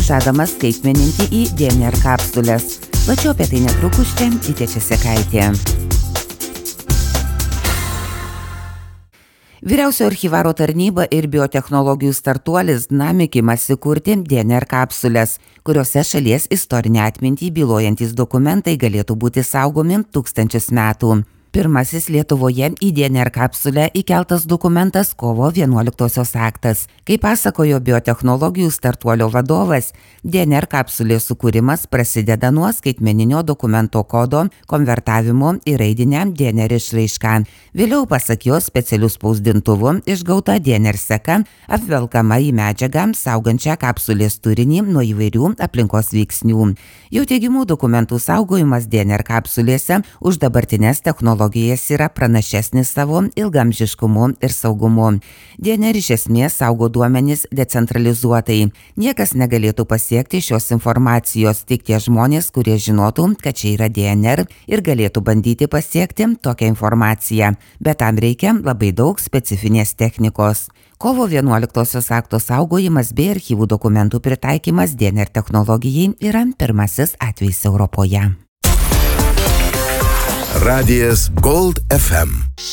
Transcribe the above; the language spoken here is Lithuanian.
žadama skaitmeninti į DNR kapsules. Plačiau apie tai netrukus čia Gytė Česekaitė. Vyriausio archyvaro tarnyba ir biotechnologijų startuolis Dynamic imasi kurti DNR kapsules, kuriuose šalies istorinę atmintį bylojantis dokumentai galėtų būti saugomi tūkstančius metų. Pirmasis Lietuvoje į DNR kapsulę įkeltas dokumentas kovo 11-osios aktas. Kaip pasakojo biotechnologijų startuolio vadovas, DNR kapsulės sukūrimas prasideda nuo skaitmeninio dokumento kodo konvertavimo į raidinę DNR išraišką. Vėliau, pasak jo, specialių spausdintuvų išgauta DNR seka apvelkama į medžiagą saugančią kapsulės turinį nuo įvairių aplinkos veiksnių. Jo teigimu, dokumentų saugojimas DNR kapsulėse už dabartinės technologijas yra pranašesnis savo ilgamžiškumu ir saugumu. DNR iš esmės saugo duomenis decentralizuotai. Niekas negalėtų pasiekti šios informacijos, tik tie žmonės, kurie žinotų, kad čia yra DNR ir galėtų bandyti pasiekti tokią informaciją. Bet tam reikia labai daug specifinės technikos. Kovo 11-osios akto saugojimas bei archyvų dokumentų pritaikymas DNR technologijai yra pirmasis atvejis Europoje. Radijas Gold FM.